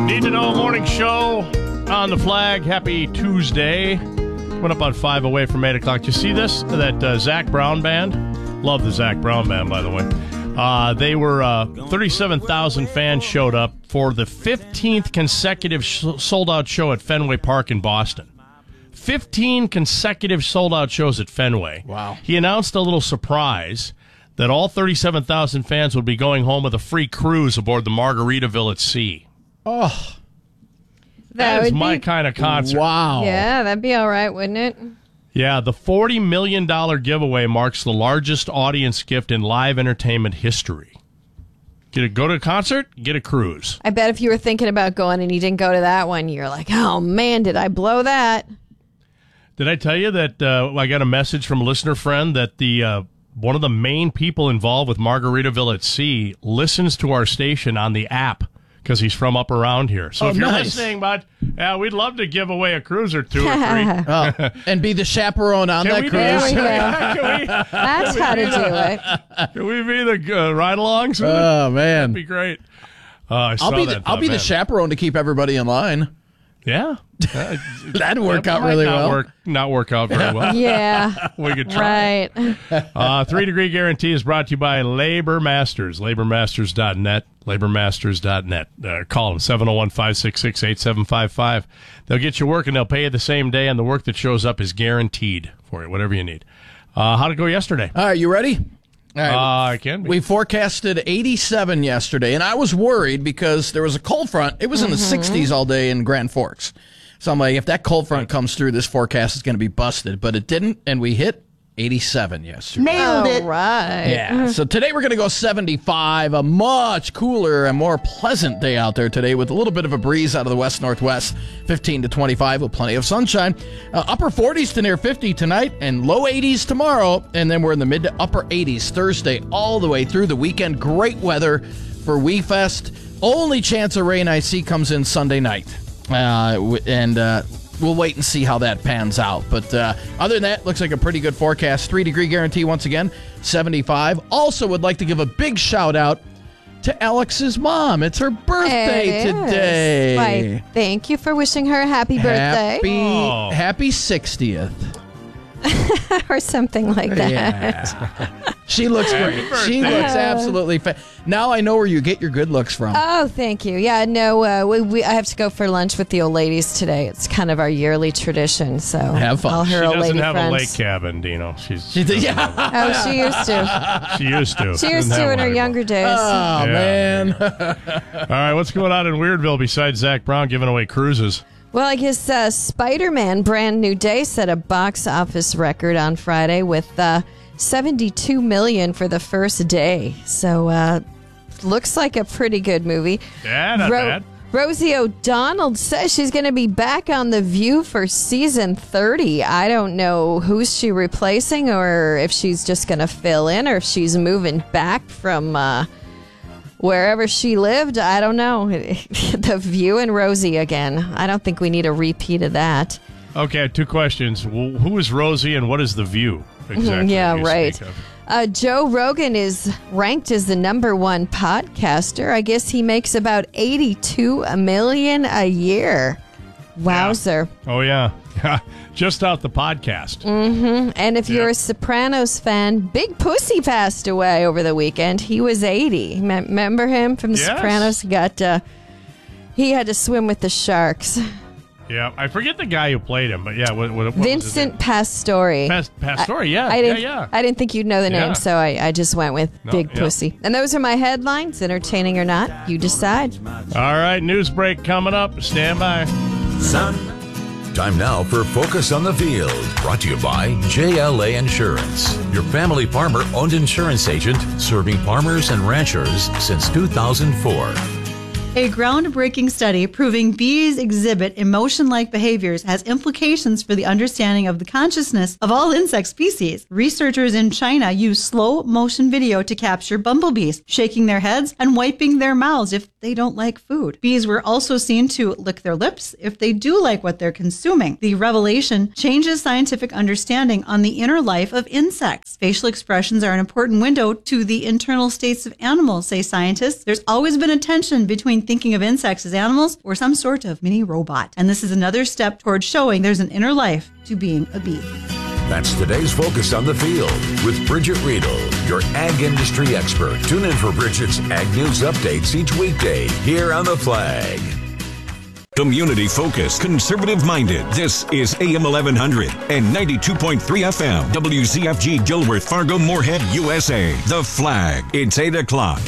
Need to Know Morning Show on the Flag. Happy Tuesday. Went up on 5 away from 8 o'clock. Did you see this? That Zac Brown band? Love the Zac Brown band, by the way. They were 37,000 fans showed up for the 15th consecutive sold-out show at Fenway Park in Boston. 15 consecutive sold-out shows at Fenway. Wow. He announced a little surprise that all 37,000 fans would be going home with a free cruise aboard the Margaritaville at Sea. Oh. That is my kind of concert. Wow. Yeah, that'd be all right, wouldn't it? Yeah, the $40 million giveaway marks the largest audience gift in live entertainment history. Go to a concert, get a cruise. I bet if you were thinking about going and you didn't go to that one, you're like, oh, man, did I blow that? Did I tell you that I got a message from a listener friend that the one of the main people involved with Margaritaville at Sea listens to our station on the app because he's from up around here. So if you're listening, bud, we'd love to give away a cruise or two or three. And be the chaperone on that cruise. That's how to do it. Can we be the ride-alongs? Oh, man. That'd be great. I'll be the chaperone to keep everybody in line. Yeah. That'd work out really well. Not work out very well. Yeah. We could try. Right. 3 Degree Guarantee is brought to you by Labor Masters. LaborMasters.net. LaborMasters.net. Call them 701-566-8755. They'll get you working. They'll pay you the same day, and the work that shows up is guaranteed for you, whatever you need. How'd it go yesterday? All right, you ready? All right. I can be. We forecasted 87 yesterday, and I was worried because there was a cold front. It was in the 60s all day in Grand Forks. So I'm like, if that cold front comes through, this forecast is going to be busted. But it didn't, and we hit 87 yesterday. Nailed it. Right. Yeah. So today we're going to go 75, a much cooler and more pleasant day out there today with a little bit of a breeze out of the west-northwest, 15 to 25 with plenty of sunshine. Upper 40s to near 50 tonight and low 80s tomorrow. And then we're in the mid to upper 80s Thursday all the way through the weekend. Great weather for WeFest. Only chance of rain I see comes in Sunday night. We'll wait and see how that pans out. But other than that, looks like a pretty good forecast. 3 Degree Guarantee once again, 75. Also would like to give a big shout out to Alex's mom. It's her birthday today. Why, thank you for wishing her a happy birthday. Happy 60th. Or something like that. Yeah. She looks great. She looks absolutely Now I know where you get your good looks from. Oh, thank you. Yeah, no, I have to go for lunch with the old ladies today. It's kind of our yearly tradition. So have fun. All her she old doesn't lady have friends. a lake cabin, Dino. Oh, she used to. She used to. She used to in her younger days. Oh, man. All right, what's going on in Weirdville besides Zac Brown giving away cruises? Well, I guess Spider-Man Brand New Day set a box office record on Friday with $72 million for the first day. So, looks like a pretty good movie. Yeah, not bad. Rosie O'Donnell says she's going to be back on The View for season 30. I don't know who's she replacing or if she's just going to fill in or if she's moving back from wherever she lived. I don't know. The View and Rosie again. I don't think we need a repeat of that. Okay, 2 questions. Who is Rosie and what is The View exactly? Yeah, right. Joe Rogan is ranked as the #1 podcaster. I guess he makes about $82 million a year. Wowzer. Yeah. Oh, yeah. Just out the podcast. Mm-hmm. And if you're a Sopranos fan, Big Pussy passed away over the weekend. He was 80. Remember him from the Sopranos? He had to swim with the sharks. Yeah, I forget the guy who played him, but yeah, what Vincent Pastore. Pastore, yeah. I I didn't think you'd know the name, so I just went with Big Pussy. And those are my headlines. Entertaining or not, you decide. All right, news break coming up. Stand by. Time now for Focus on the Field, brought to you by JLA Insurance, your family farmer-owned insurance agent serving farmers and ranchers since 2004. A groundbreaking study proving bees exhibit emotion-like behaviors has implications for the understanding of the consciousness of all insect species. Researchers in China use slow-motion video to capture bumblebees, shaking their heads and wiping their mouths if they don't like food. Bees were also seen to lick their lips if they do like what they're consuming. The revelation changes scientific understanding on the inner life of insects. Facial expressions are an important window to the internal states of animals, say scientists. There's always been a tension between between thinking of insects as animals or some sort of mini robot. And this is another step towards showing there's an inner life to being a bee. That's today's Focus on the Field with Bridget Riedel, your ag industry expert. Tune in for Bridget's Ag News updates each weekday here on The Flag. Community focused, conservative minded. This is AM 1100 and 92.3 FM. WCFG Dilworth, Fargo, Moorhead, USA. The Flag. It's 8 o'clock.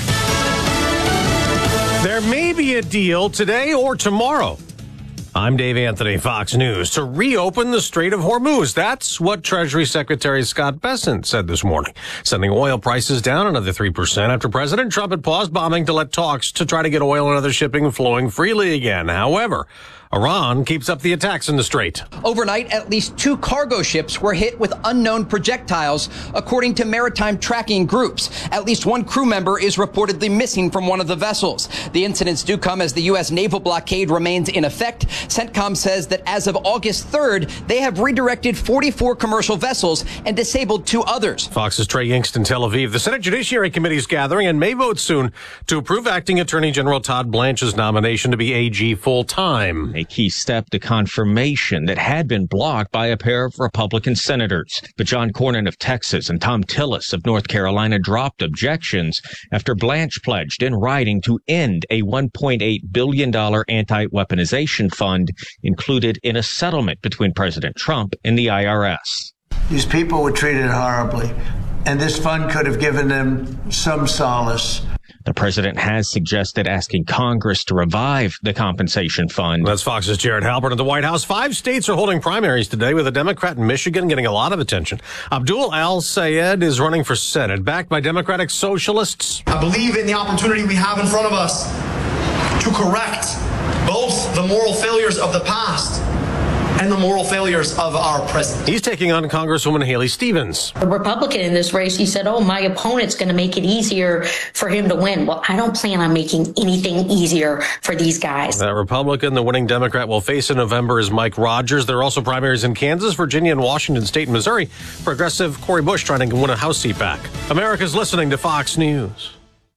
There may be a deal today or tomorrow. I'm Dave Anthony, Fox News, to reopen the Strait of Hormuz. That's what Treasury Secretary Scott Bessent said this morning, sending oil prices down another 3% after President Trump had paused bombing to let talks to try to get oil and other shipping flowing freely again. However, Iran keeps up the attacks in the strait. Overnight, at least 2 cargo ships were hit with unknown projectiles, according to maritime tracking groups. At least 1 crew member is reportedly missing from one of the vessels. The incidents do come as the U.S. naval blockade remains in effect. CENTCOM says that as of August 3rd, they have redirected 44 commercial vessels and disabled 2 others. Fox's Trey Yingst in Tel Aviv. The Senate Judiciary Committee is gathering and may vote soon to approve Acting Attorney General Todd Blanche's nomination to be AG full-time. A key step to confirmation that had been blocked by a pair of Republican senators. But John Cornyn of Texas and Tom Tillis of North Carolina dropped objections after Blanche pledged in writing to end a $1.8 billion anti-weaponization fund included in a settlement between President Trump and the IRS. These people were treated horribly, and this fund could have given them some solace. The president has suggested asking Congress to revive the compensation fund. That's Fox's Jared Halpern at the White House. 5 states are holding primaries today, with a Democrat in Michigan getting a lot of attention. Abdul Al-Sayed is running for Senate, backed by Democratic Socialists. I believe in the opportunity we have in front of us to correct both the moral failures of the past and the moral failures of our present. He's taking on Congresswoman Haley Stevens. The Republican in this race, he said, my opponent's going to make it easier for him to win. Well, I don't plan on making anything easier for these guys. That Republican, the winning Democrat, will face in November is Mike Rogers. There are also primaries in Kansas, Virginia, and Washington State and Missouri. Progressive Cori Bush trying to win a House seat back. America's listening to Fox News.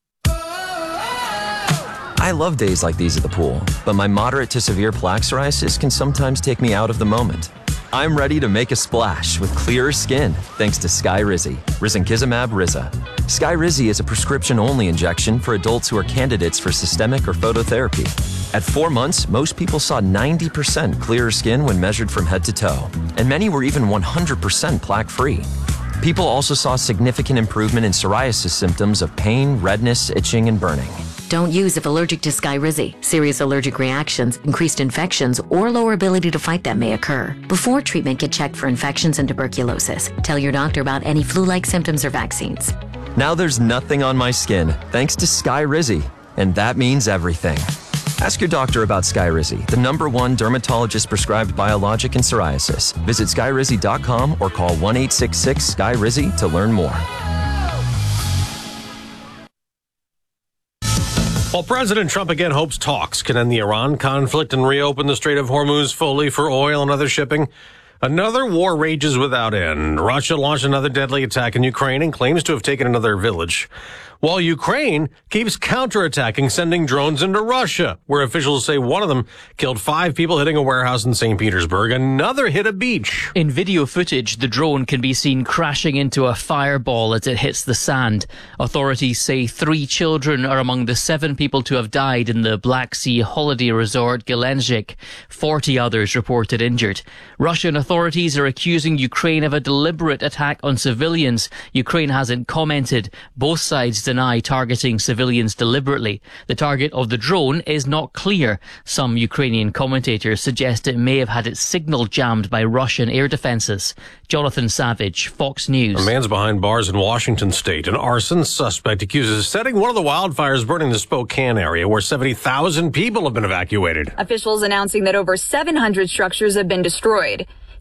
I love days like these at the pool, but my moderate to severe plaque psoriasis can sometimes take me out of the moment. I'm ready to make a splash with clearer skin thanks to Skyrizi, risankizumab Riza. Skyrizi is a prescription-only injection for adults who are candidates for systemic or phototherapy. At 4 months, most people saw 90% clearer skin when measured from head to toe, and many were even 100% plaque-free. People also saw significant improvement in psoriasis symptoms of pain, redness, itching, and burning. Don't use if allergic to Skyrizi. Serious allergic reactions, increased infections, or lower ability to fight them may occur. Before treatment, get checked for infections and tuberculosis. Tell your doctor about any flu-like symptoms or vaccines. Now there's nothing on my skin, thanks to Skyrizi, and that means everything. Ask your doctor about Skyrizi, the #1 dermatologist-prescribed biologic in psoriasis. Visit Skyrizi.com or call 1-866-SKYRIZI to learn more. While President Trump again hopes talks can end the Iran conflict and reopen the Strait of Hormuz fully for oil and other shipping, another war rages without end. Russia launched another deadly attack in Ukraine and claims to have taken another village, while Ukraine keeps counterattacking, sending drones into Russia, where officials say one of them killed 5 people hitting a warehouse in St. Petersburg. Another hit a beach. In video footage, the drone can be seen crashing into a fireball as it hits the sand. Authorities say 3 children are among the 7 people to have died in the Black Sea holiday resort Gelendzhik. 40 others reported injured. Russian authorities are accusing Ukraine of a deliberate attack on civilians. Ukraine hasn't commented. Both sides deny targeting civilians deliberately. The target of the drone is not clear. Some Ukrainian commentators suggest it may have had its signal jammed by Russian air defenses. Jonathan Savage, Fox News. A man's behind bars in Washington state. An arson suspect accuses setting one of the wildfires burning the Spokane area, where 70,000 people have been evacuated. Officials announcing that over 700 structures have been destroyed.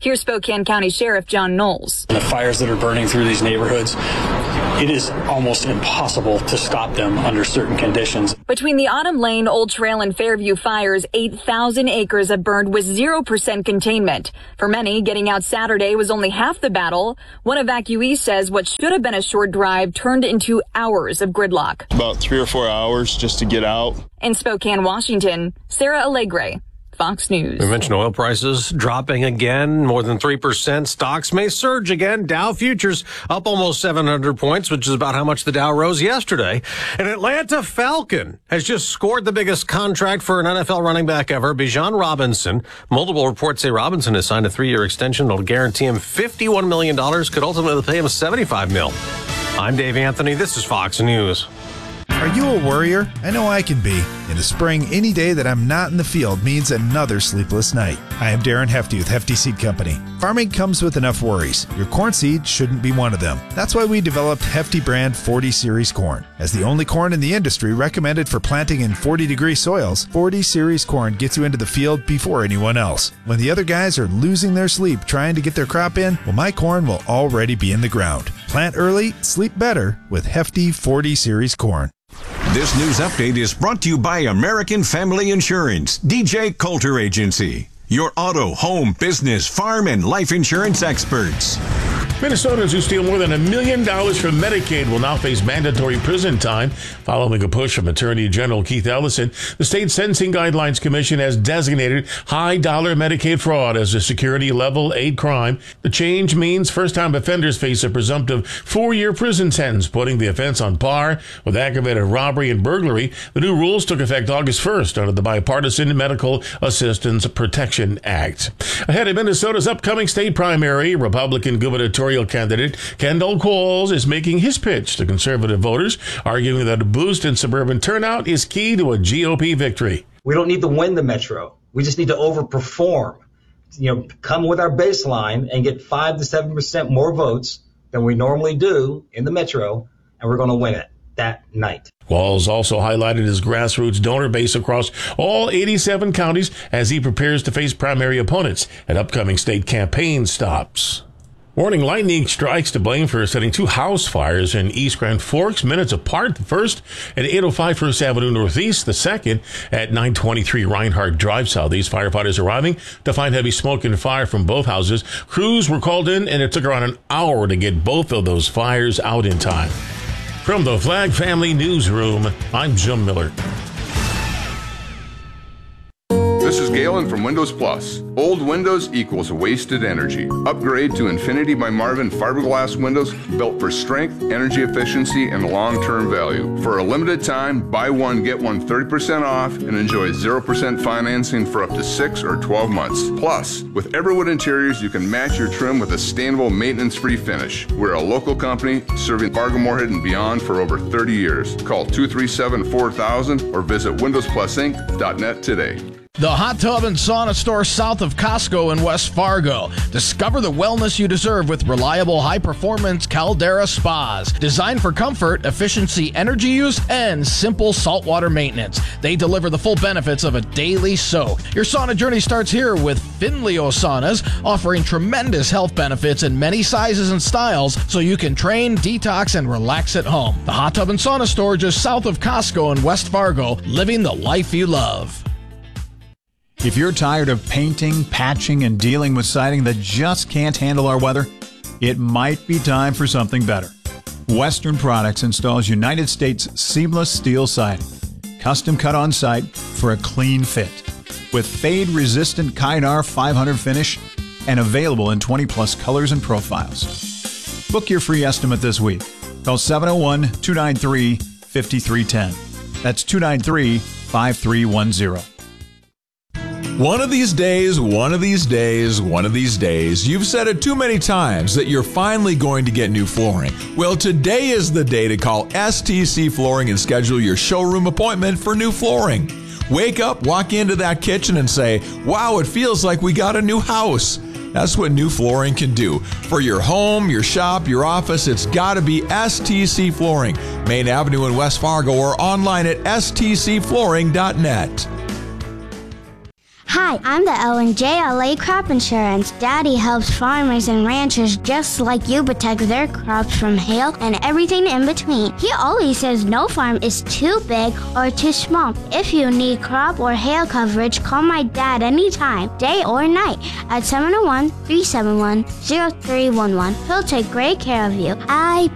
Here's Spokane County Sheriff John Knowles. The fires that are burning through these neighborhoods, it is almost impossible to stop them under certain conditions. Between the Autumn Lane, Old Trail, and Fairview fires, 8,000 acres have burned with 0% containment. For many, getting out Saturday was only half the battle. One evacuee says what should have been a short drive turned into hours of gridlock. About 3 or 4 hours just to get out. In Spokane, Washington, Sarah Allegre, Fox News. We mentioned oil prices dropping again, more than 3%. Stocks may surge again. Dow futures up almost 700 points, which is about how much the Dow rose yesterday. An Atlanta Falcon has just scored the biggest contract for an NFL running back ever, Bijan Robinson. Multiple reports say Robinson has signed a 3-year extension that'll guarantee him $51 million, could ultimately pay him $75 million. I'm Dave Anthony. This is Fox News. Are you a worrier? I know I can be. In the spring, any day that I'm not in the field means another sleepless night. I am Darren Hefty with Hefty Seed Company. Farming comes with enough worries. Your corn seed shouldn't be one of them. That's why we developed Hefty brand 40 Series corn. As the only corn in the industry recommended for planting in 40-degree soils, 40 Series corn gets you into the field before anyone else. When the other guys are losing their sleep trying to get their crop in, well, my corn will already be in the ground. Plant early, sleep better with Hefty 40 Series corn. This news update is brought to you by American Family Insurance, DJ Coulter Agency, your auto, home, business, farm, and life insurance experts. Minnesotans who steal more than $1 million from Medicaid will now face mandatory prison time. Following a push from Attorney General Keith Ellison, the State Sentencing Guidelines Commission has designated high-dollar Medicaid fraud as a security level 8 crime. The change means first-time offenders face a presumptive 4-year prison sentence, putting the offense on par with aggravated robbery and burglary. The new rules took effect August 1st under the Bipartisan Medical Assistance Protection Act. Ahead of Minnesota's upcoming state primary, Republican gubernatorial candidate Kendall Qualls is making his pitch to conservative voters, arguing that a boost in suburban turnout is key to a GOP victory. We don't need to win the metro. We just need to overperform. Come with our baseline and get 5 to 7% more votes than we normally do in the metro, and we're going to win it that night. Qualls also highlighted his grassroots donor base across all 87 counties as he prepares to face primary opponents at upcoming state campaign stops. Warning lightning strikes to blame for setting 2 house fires in East Grand Forks minutes apart. The first at 805 First Avenue Northeast, the second at 923 Reinhardt Drive Southeast. Firefighters arriving to find heavy smoke and fire from both houses. Crews were called in, and it took around an hour to get both of those fires out in time. From the Flag Family Newsroom, I'm Jim Miller. This is Galen from Windows Plus. Old windows equals wasted energy. Upgrade to Infinity by Marvin fiberglass windows built for strength, energy efficiency, and long-term value. For a limited time, buy one, get one 30% off and enjoy 0% financing for up to 6 or 12 months. Plus, with Everwood Interiors, you can match your trim with a sustainable, maintenance-free finish. We're a local company serving Fargo, Moorhead, and beyond for over 30 years. Call 237-4000 or visit windowsplusinc.net today. The Hot Tub and Sauna Store south of Costco in West Fargo. Discover the wellness you deserve with reliable, high-performance Caldera spas. Designed for comfort, efficiency, energy use, and simple saltwater maintenance. They deliver the full benefits of a daily soak. Your sauna journey starts here with Finleo Saunas, offering tremendous health benefits in many sizes and styles so you can train, detox, and relax at home. The Hot Tub and Sauna Store just south of Costco in West Fargo, living the life you love. If you're tired of painting, patching, and dealing with siding that just can't handle our weather, it might be time for something better. Western Products installs United States seamless steel siding, custom cut on site for a clean fit, with fade-resistant Kynar 500 finish and available in 20-plus colors and profiles. Book your free estimate this week. Call 701-293-5310. That's 293-5310. One of these days, you've said it too many times that you're finally going to get new flooring. Well, today is the day to call STC Flooring and schedule your showroom appointment for new flooring. Wake up, walk into that kitchen and say, wow, it feels like we got a new house. That's what new flooring can do. For your home, your shop, your office, it's got to be STC Flooring. Main Avenue in West Fargo or online at stcflooring.net. Hi, I'm the Ellen J. LA Crop Insurance. Daddy helps farmers and ranchers just like you protect their crops from hail and everything in between. He always says no farm is too big or too small. If you need crop or hail coverage, call my dad anytime, day or night, at 701-371-0311. He'll take great care of you. I